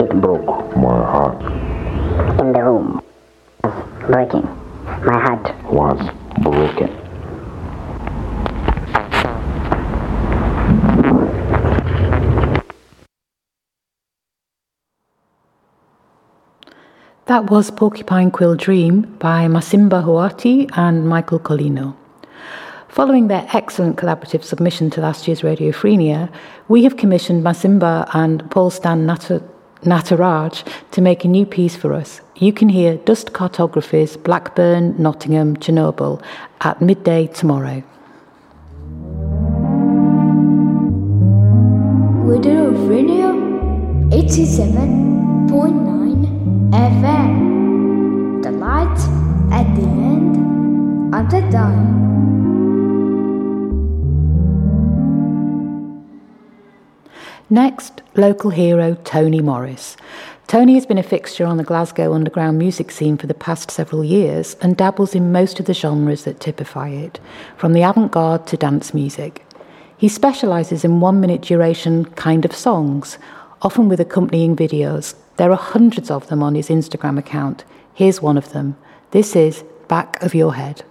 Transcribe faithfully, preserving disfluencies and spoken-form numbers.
broke my heart. In the room was breaking. My heart Was broken. That was Porcupine Quill Dream by Masimba Huati and Michael Colino. Following their excellent collaborative submission to last year's Radiophrenia, we have commissioned Masimba and Paul Stan Nat- Nataraj to make a new piece for us. You can hear Dust Cartography's Blackburn, Nottingham, Chernobyl at midday tomorrow. Radiophrenia eighty-seven point nine F M. The light at the end of the dial. Next, local hero Tony Morris. Tony has been a fixture on the Glasgow underground music scene for the past several years and dabbles in most of the genres that typify it, from the avant-garde to dance music. He specialises in one-minute duration kind of songs, often with accompanying videos. There are hundreds of them on his Instagram account. Here's one of them. This is Back of Your Head.